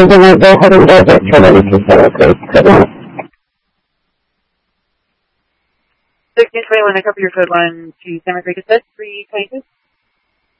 I'm going to go ahead and order for them to celebrate. 1621, I copy your code line to San Margarita 322.